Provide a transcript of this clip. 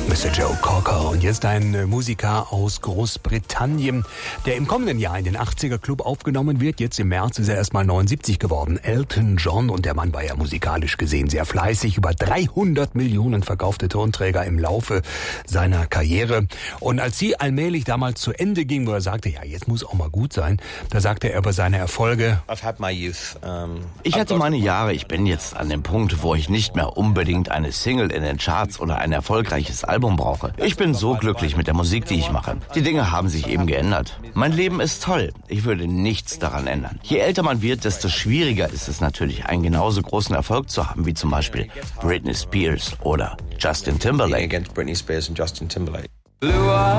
Mr. Joe Cocker. Und jetzt ein Musiker aus Großbritannien, der im kommenden Jahr in den 80er Club aufgenommen wird. Jetzt im März ist er erstmal 79 geworden. Elton John. Und der Mann war ja musikalisch gesehen sehr fleißig. Über 300 Millionen verkaufte Tonträger im Laufe seiner Karriere. Und als sie allmählich damals zu Ende ging, wo er sagte, ja, jetzt muss auch mal gut sein, da sagte er über seine Erfolge: Ich hatte meine Jahre. Ich bin jetzt an dem Punkt, wo ich nicht mehr unbedingt eine Single in den Charts oder ein erfolgreiches Album brauche. Ich bin so glücklich mit der Musik, die ich mache. Die Dinge haben sich eben geändert. Mein Leben ist toll. Ich würde nichts daran ändern. Je älter man wird, desto schwieriger ist es natürlich, einen genauso großen Erfolg zu haben, wie zum Beispiel Britney Spears oder Justin Timberlake. Blue